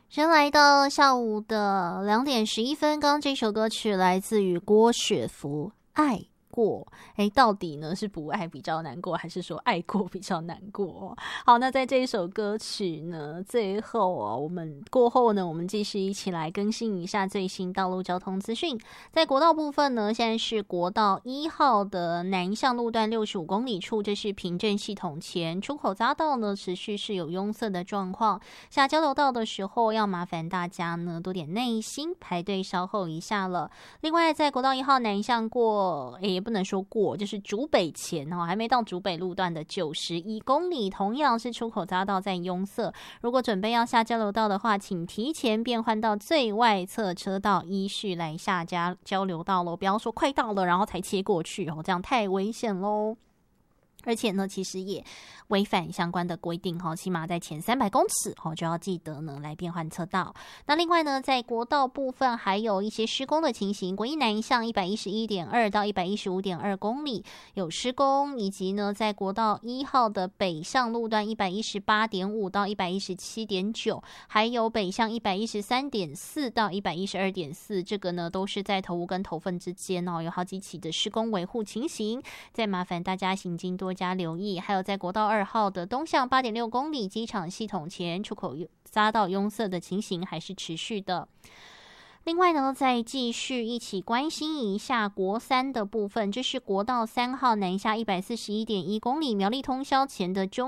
先来到下午的2点11分，刚刚这首歌曲来自于郭雪芙，爱过。到底呢是不爱比较难过，还是说爱过比较难过？好，那在这一首歌曲呢最后我们过后呢，我们继续一起来更新一下最新道路交通资讯。在国道部分呢，现在是国道1号的南向路段65公里处，这是平镇系统前出口匝道呢，持续是有拥塞的状况。下交流道的时候，要麻烦大家呢多点耐心，排队稍后一下了。另外，在国道1号南向过，也不能说过，就是竹北前还没到竹北路段的91公里，同样是出口匝道在拥塞。如果准备要下交流道的话，请提前变换到最外侧车道，依序来下交流道咯，不要说快到了然后才切过去这样太危险咯。而且呢，其实也违反相关的规定起码在前300公尺就要记得呢来变换车道。那另外呢，在国道部分还有一些施工的情形，国一南向111.2到115.2公里有施工，以及呢在国道1号的北向路段118.5到117.9，还有北向113.4到112.4，这个呢都是在头屋跟头份之间有好几起的施工维护情形，再麻烦大家行经多加留意。还有在国道2号的东向8.6公里机场系统前出口匝道拥塞的情形还是持续的。另外呢，再继续一起关心一下国3的部分，这是国道3号南下141.1公里苗栗通霄前的中